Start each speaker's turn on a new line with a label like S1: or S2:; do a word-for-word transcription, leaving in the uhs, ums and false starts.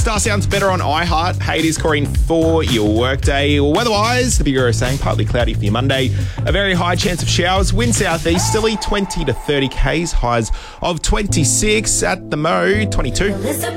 S1: Star sounds better on iHeart. Hey, it is Corrine for your workday. Weather-wise, the Bureau is saying partly cloudy for your Monday. A very high chance of showers. Wind southeasterly, twenty to thirty k's. Highs of twenty-six. At the Mo, twenty-two.